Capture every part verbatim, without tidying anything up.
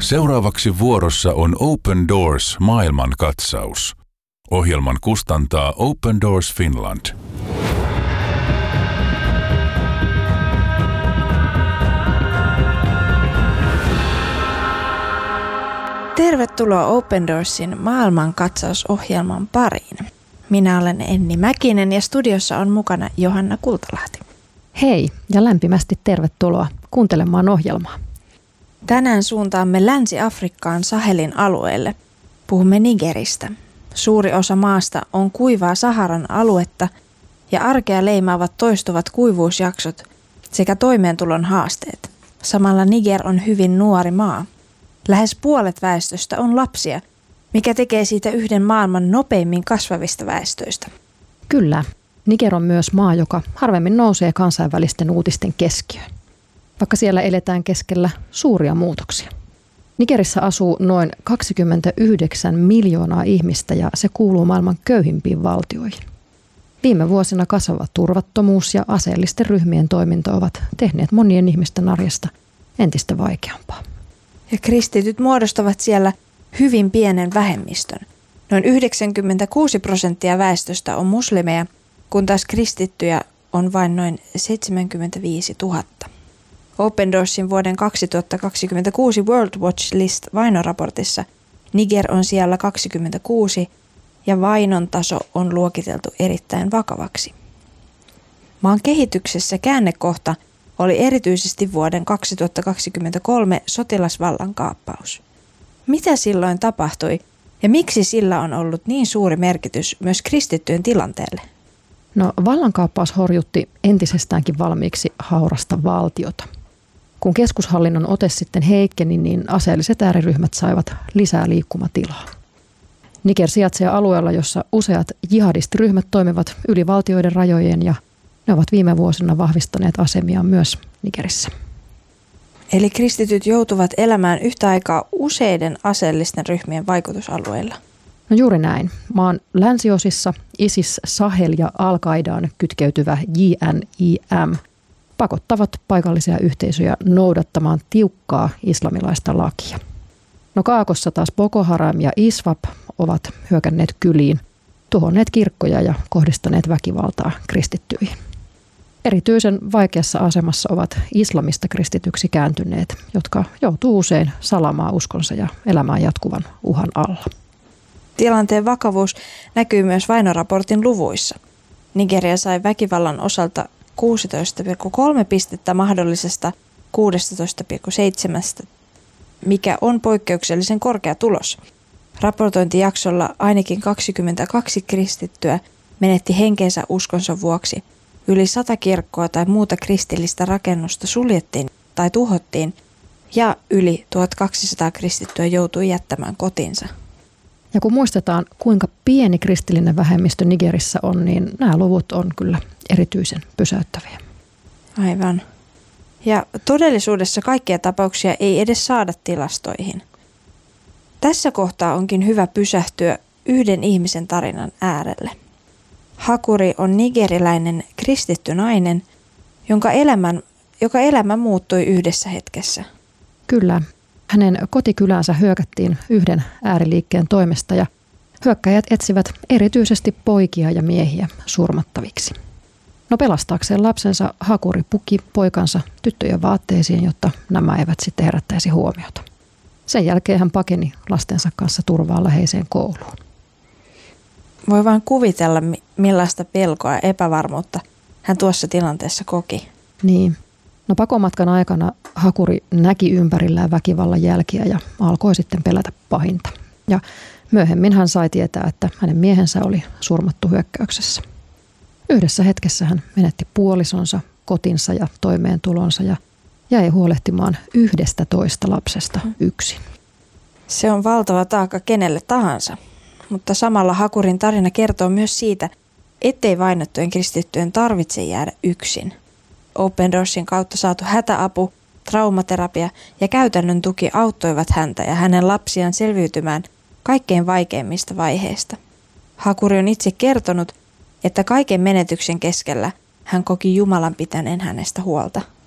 Seuraavaksi vuorossa on Open Doors maailmankatsaus. Ohjelman kustantaa Open Doors Finland. Tervetuloa Open Doorsin maailmankatsausohjelman pariin. Minä olen Enni Mäkinen ja studiossa on mukana Johanna Kultalahti. Hei ja lämpimästi tervetuloa kuuntelemaan ohjelmaa. Tänään suuntaamme Länsi-Afrikkaan Sahelin alueelle. Puhumme Nigeristä. Suuri osa maasta on kuivaa Saharan aluetta ja arkea leimaavat toistuvat kuivuusjaksot sekä toimeentulon haasteet. Samalla Niger on hyvin nuori maa. Lähes puolet väestöstä on lapsia, mikä tekee siitä yhden maailman nopeimmin kasvavista väestöistä. Kyllä, Niger on myös maa, joka harvemmin nousee kansainvälisten uutisten keskiöön, vaikka siellä eletään keskellä suuria muutoksia. Nigerissä asuu noin kaksikymmentäyhdeksän miljoonaa ihmistä ja se kuuluu maailman köyhimpiin valtioihin. Viime vuosina kasvava turvattomuus ja aseellisten ryhmien toiminta ovat tehneet monien ihmisten arjesta entistä vaikeampaa. Ja kristityt muodostavat siellä hyvin pienen vähemmistön. Noin yhdeksänkymmentäkuusi prosenttia väestöstä on muslimeja, kun taas kristittyjä on vain noin seitsemänkymmentäviisituhatta. Open Doorsin vuoden kaksituhattakaksikymmentäkuusi World Watch List vainoraportissa Niger on siellä kaksikymmentäkuusi ja vainon taso on luokiteltu erittäin vakavaksi. Maan kehityksessä käännekohta oli erityisesti vuoden kaksituhattakaksikymmentäkolme sotilasvallankaappaus. Mitä silloin tapahtui ja miksi sillä on ollut niin suuri merkitys myös kristittyjen tilanteelle? No, vallankaappaus horjutti entisestäänkin valmiiksi haurasta valtiota. Kun keskushallinnon ote sitten heikkeni, niin aseelliset ääriryhmät saivat lisää liikkumatilaa. Niger sijaitsee alueella, jossa useat jihadistiryhmät toimivat yli valtioiden rajojen ja ne ovat viime vuosina vahvistaneet asemiaan myös Nigerissä. Eli kristityt joutuvat elämään yhtä aikaa useiden aseellisten ryhmien vaikutusalueilla. No juuri näin. Maan länsiosissa ISIS, Sahel ja Al-Qaidaan kytkeytyvä J N I M pakottavat paikallisia yhteisöjä noudattamaan tiukkaa islamilaista lakia. No kaakossa taas Boko Haram ja ISWAP ovat hyökänneet kyliin, tuhonneet kirkkoja ja kohdistaneet väkivaltaa kristittyihin. Erityisen vaikeassa asemassa ovat islamista kristityksi kääntyneet, jotka joutuu usein salaamaan uskonsa ja elämään jatkuvan uhan alla. Tilanteen vakavuus näkyy myös vainoraportin luvuissa. Nigeria sai väkivallan osalta kuusitoista pilkku kolme pistettä mahdollisesta kuusitoista pilkku seitsemän, mikä on poikkeuksellisen korkea tulos. Raportointijaksolla ainakin kaksikymmentäkaksi kristittyä menetti henkensä uskonsa vuoksi. Yli sata kirkkoa tai muuta kristillistä rakennusta suljettiin tai tuhottiin ja yli tuhatkaksisataa kristittyä joutui jättämään kotinsa. Ja kun muistetaan, kuinka pieni kristillinen vähemmistö Nigerissä on, niin nämä luvut on kyllä erityisen pysäyttäviä. Aivan. Ja todellisuudessa kaikkia tapauksia ei edes saada tilastoihin. Tässä kohtaa onkin hyvä pysähtyä yhden ihmisen tarinan äärelle. Hakuri on nigeriläinen kristitty nainen, jonka elämän, joka elämä muuttui yhdessä hetkessä. Kyllä. Hänen kotikylänsä hyökättiin yhden ääriliikkeen toimesta ja hyökkäjät etsivät erityisesti poikia ja miehiä surmattaviksi. No pelastaakseen lapsensa Hakuri puki poikansa tyttöjen vaatteisiin, jotta nämä eivät sitten herättäisi huomiota. Sen jälkeen hän pakeni lastensa kanssa turvaan läheiseen kouluun. Voi vain kuvitella, millaista pelkoa ja epävarmuutta hän tuossa tilanteessa koki. Niin. No pakomatkan aikana Hakuri näki ympärillään väkivallan jälkiä ja alkoi sitten pelätä pahinta. Ja myöhemmin hän sai tietää, että hänen miehensä oli surmattu hyökkäyksessä. Yhdessä hetkessä hän menetti puolisonsa, kotinsa ja toimeentulonsa ja jäi huolehtimaan yhdestä toista lapsesta yksin. Se on valtava taakka kenelle tahansa, mutta samalla Hakurin tarina kertoo myös siitä, ettei vainottujen kristittyjen tarvitse jäädä yksin. Open Doorsin kautta saatu hätäapu, traumaterapia ja käytännön tuki auttoivat häntä ja hänen lapsiaan selviytymään kaikkein vaikeimmista vaiheista. Hakuri on itse kertonut, että kaiken menetyksen keskellä hän koki Jumalan pitäneen hänestä huolta.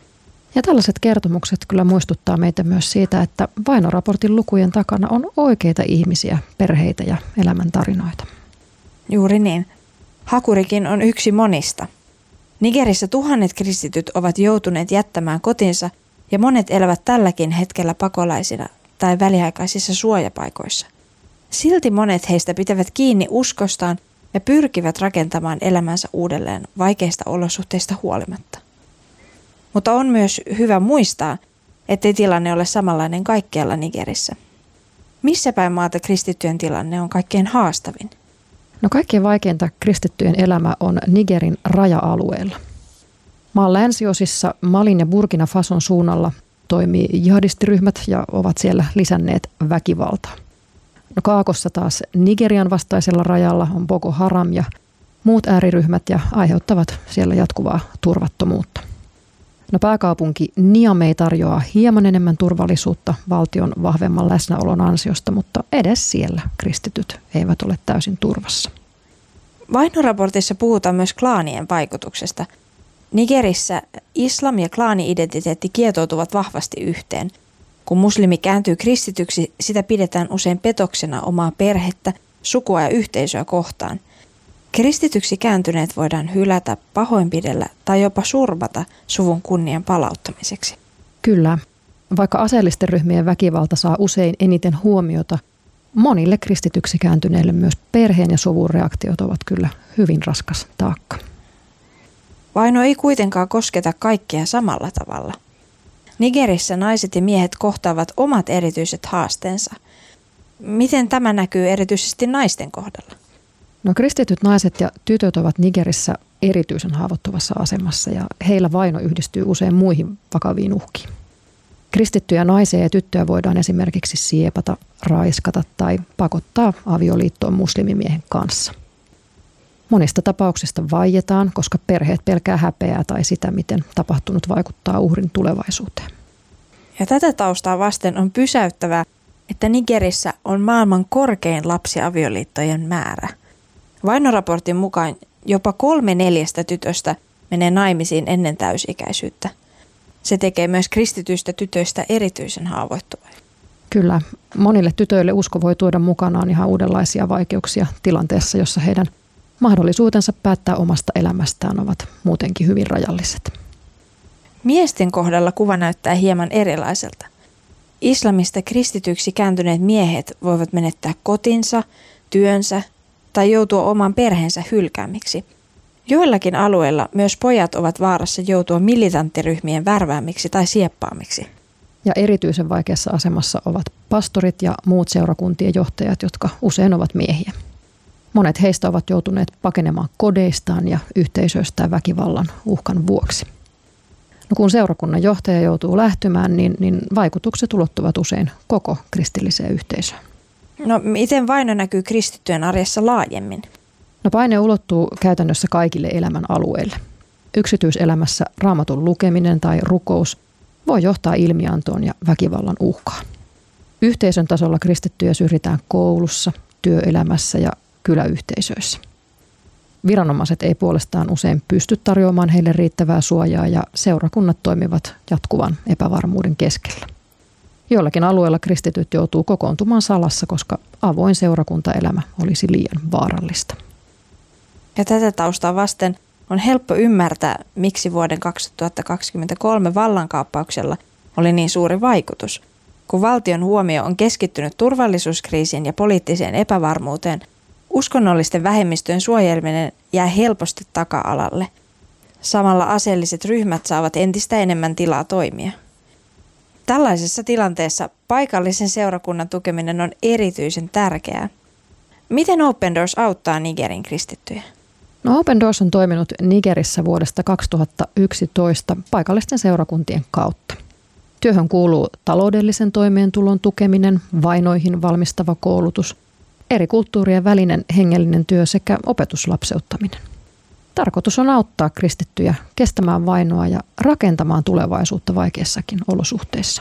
Ja tällaiset kertomukset kyllä muistuttaa meitä myös siitä, että vainoraportin lukujen takana on oikeita ihmisiä, perheitä ja elämäntarinoita. Juuri niin. Hakurikin on yksi monista. Nigerissä tuhannet kristityt ovat joutuneet jättämään kotinsa ja monet elävät tälläkin hetkellä pakolaisina tai väliaikaisissa suojapaikoissa. Silti monet heistä pitävät kiinni uskostaan ja pyrkivät rakentamaan elämänsä uudelleen vaikeista olosuhteista huolimatta. Mutta on myös hyvä muistaa, ettei tilanne ole samanlainen kaikkialla Nigerissä. Missä päin maata kristittyjen tilanne on kaikkein haastavin? No kaikkein vaikeinta kristittyjen elämä on Nigerin raja-alueella. Maan länsiosissa Malin ja Burkina Fason suunnalla toimii jihadistiryhmät ja ovat siellä lisänneet väkivaltaa. No Kaakossa taas Nigerian vastaisella rajalla on Boko Haram ja muut ääriryhmät ja aiheuttavat siellä jatkuvaa turvattomuutta. No pääkaupunki Niamey tarjoaa hieman enemmän turvallisuutta valtion vahvemman läsnäolon ansiosta, mutta edes siellä kristityt eivät ole täysin turvassa. Vainoraportissa puhutaan myös klaanien vaikutuksesta. Nigerissä islam ja klaani-identiteetti kietoutuvat vahvasti yhteen. Kun muslimi kääntyy kristityksi, sitä pidetään usein petoksena omaa perhettä, sukua ja yhteisöä kohtaan. Kristityksi kääntyneet voidaan hylätä, pahoinpidellä tai jopa surmata suvun kunnian palauttamiseksi. Kyllä, vaikka aseellisten ryhmien väkivalta saa usein eniten huomiota, monille kristityksi kääntyneille myös perheen ja suvun reaktiot ovat kyllä hyvin raskas taakka. Vaino ei kuitenkaan kosketa kaikkia samalla tavalla. Nigerissä naiset ja miehet kohtaavat omat erityiset haasteensa. Miten tämä näkyy erityisesti naisten kohdalla? No kristityt naiset ja tytöt ovat Nigerissä erityisen haavoittuvassa asemassa ja heillä vaino yhdistyy usein muihin vakaviin uhkiin. Kristittyjä naisia ja tyttöjä voidaan esimerkiksi siepata, raiskata tai pakottaa avioliittoon muslimimiehen kanssa. Monista tapauksista vaietaan, koska perheet pelkää häpeää tai sitä, miten tapahtunut vaikuttaa uhrin tulevaisuuteen. Ja tätä taustaa vasten on pysäyttävää, että Nigerissä on maailman korkein lapsiavioliittojen määrä. Vainoraportin mukaan jopa kolme neljästä tytöstä menee naimisiin ennen täysikäisyyttä. Se tekee myös kristityistä tytöistä erityisen haavoittuvia. Kyllä, monille tytöille usko voi tuoda mukanaan ihan uudenlaisia vaikeuksia tilanteessa, jossa heidän mahdollisuutensa päättää omasta elämästään ovat muutenkin hyvin rajalliset. Miesten kohdalla kuva näyttää hieman erilaiselta. Islamista kristityksi kääntyneet miehet voivat menettää kotinsa, työnsä tai joutua oman perheensä hylkäämiksi. Joillakin alueilla myös pojat ovat vaarassa joutua militanttiryhmien värväämiksi tai sieppaamiksi. Ja erityisen vaikeassa asemassa ovat pastorit ja muut seurakuntien johtajat, jotka usein ovat miehiä. Monet heistä ovat joutuneet pakenemaan kodeistaan ja yhteisöistään väkivallan uhkan vuoksi. No kun seurakunnan johtaja joutuu lähtemään, niin, niin vaikutukset ulottuvat usein koko kristilliseen yhteisöön. No miten vaino näkyy kristittyjen arjessa laajemmin? No paine ulottuu käytännössä kaikille elämän alueille. Yksityiselämässä raamatun lukeminen tai rukous voi johtaa ilmiantoon ja väkivallan uhkaan. Yhteisön tasolla kristittyjä syrjitään koulussa, työelämässä ja kyläyhteisöissä. Viranomaiset ei puolestaan usein pysty tarjoamaan heille riittävää suojaa ja seurakunnat toimivat jatkuvan epävarmuuden keskellä. Joillakin alueilla kristityt joutuu kokoontumaan salassa, koska avoin seurakuntaelämä olisi liian vaarallista. Ja tätä taustaa vasten on helppo ymmärtää, miksi vuoden kaksituhattakaksikymmentäkolme vallankaappauksella oli niin suuri vaikutus. Kun valtion huomio on keskittynyt turvallisuuskriisiin ja poliittiseen epävarmuuteen, uskonnollisten vähemmistöjen suojelminen jää helposti taka-alalle. Samalla aseelliset ryhmät saavat entistä enemmän tilaa toimia. Tällaisessa tilanteessa paikallisen seurakunnan tukeminen on erityisen tärkeää. Miten Open Doors auttaa Nigerin kristittyjä? No Open Doors on toiminut Nigerissä vuodesta kaksituhattayksitoista paikallisten seurakuntien kautta. Työhön kuuluu taloudellisen toimeentulon tukeminen, vainoihin valmistava koulutus, eri kulttuurien välinen hengellinen työ sekä opetuslapseuttaminen. Tarkoitus on auttaa kristittyjä kestämään vainoa ja rakentamaan tulevaisuutta vaikeissakin olosuhteissa.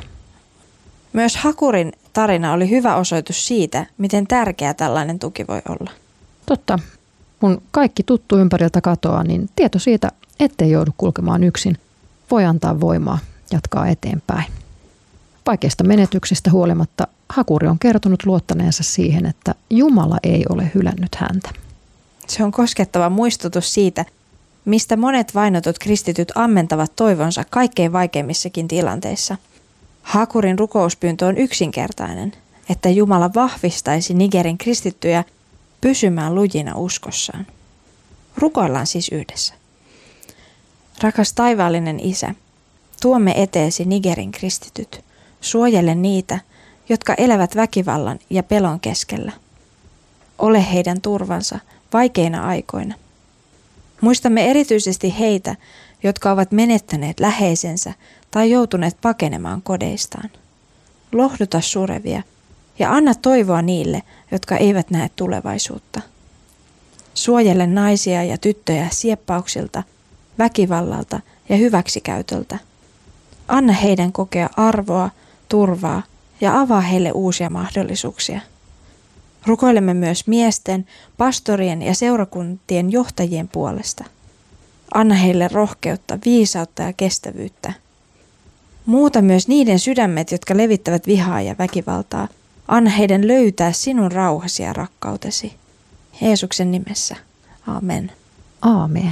Myös Hakurin tarina oli hyvä osoitus siitä, miten tärkeä tällainen tuki voi olla. Totta. Kun kaikki tuttu ympäriltä katoaa, niin tieto siitä, ettei joudu kulkemaan yksin, voi antaa voimaa jatkaa eteenpäin. Vaikeista menetyksistä huolimatta Hakuri on kertonut luottaneensa siihen, että Jumala ei ole hylännyt häntä. Se on koskettava muistutus siitä, mistä monet vainotut kristityt ammentavat toivonsa kaikkein vaikeimmissakin tilanteissa. Hakurin rukouspyyntö on yksinkertainen, että Jumala vahvistaisi Nigerin kristittyjä pysymään lujina uskossaan. Rukoillaan siis yhdessä. Rakas taivaallinen Isä, tuomme eteesi Nigerin kristityt. Suojele niitä, jotka elävät väkivallan ja pelon keskellä. Ole heidän turvansa vaikeina aikoina. Muistamme erityisesti heitä, jotka ovat menettäneet läheisensä tai joutuneet pakenemaan kodeistaan. Lohduta surevia ja anna toivoa niille, jotka eivät näe tulevaisuutta. Suojele naisia ja tyttöjä sieppauksilta, väkivallalta ja hyväksikäytöltä. Anna heidän kokea arvoa, turvaa ja avaa heille uusia mahdollisuuksia. Rukoilemme myös miesten, pastorien ja seurakuntien johtajien puolesta. Anna heille rohkeutta, viisautta ja kestävyyttä. Muuta myös niiden sydämet, jotka levittävät vihaa ja väkivaltaa. Anna heidän löytää sinun rauhasi ja rakkautesi. Jeesuksen nimessä. Amen. Aamen.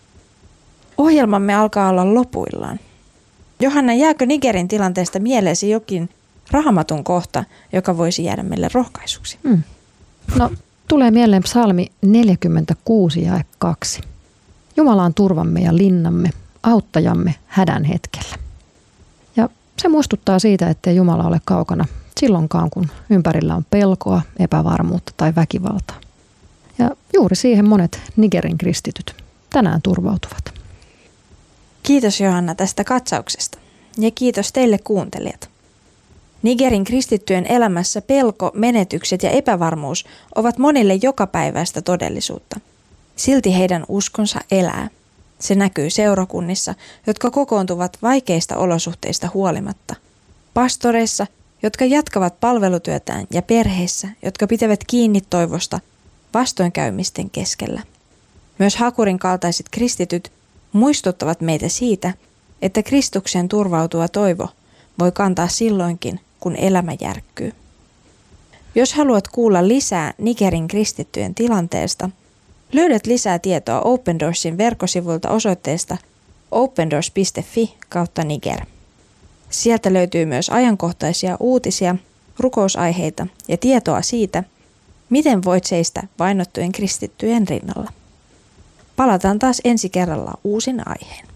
Ohjelmamme alkaa olla lopuillaan. Johanna, jääkö Nigerin tilanteesta mieleesi jokin Raamatun kohta, joka voisi jäädä meille rohkaisuksi? Hmm. No, tulee mieleen psalmi neljäkymmentäkuusi jae kaksi. Jumala on turvamme ja linnamme, auttajamme hädän hetkellä. Ja se muistuttaa siitä, ettei Jumala ole kaukana silloinkaan, kun ympärillä on pelkoa, epävarmuutta tai väkivaltaa. Ja juuri siihen monet Nigerin kristityt tänään turvautuvat. Kiitos Johanna tästä katsauksesta ja kiitos teille kuuntelijat. Nigerin kristittyjen elämässä pelko, menetykset ja epävarmuus ovat monille jokapäiväistä todellisuutta. Silti heidän uskonsa elää. Se näkyy seurakunnissa, jotka kokoontuvat vaikeista olosuhteista huolimatta. Pastoreissa, jotka jatkavat palvelutyötään ja perheissä, jotka pitävät kiinni toivosta vastoinkäymisten keskellä. Myös Hakurin kaltaiset kristityt muistuttavat meitä siitä, että Kristukseen turvautuva toivo voi kantaa silloinkin, kun elämä järkkyy. Jos haluat kuulla lisää Nigerin kristittyjen tilanteesta, löydät lisää tietoa Open Doorsin verkkosivuilta osoitteesta opendoors piste fi kautta Niger. Sieltä löytyy myös ajankohtaisia uutisia, rukousaiheita ja tietoa siitä, miten voit seistä vainottujen kristittyjen rinnalla. Palataan taas ensi kerralla uusin aiheen.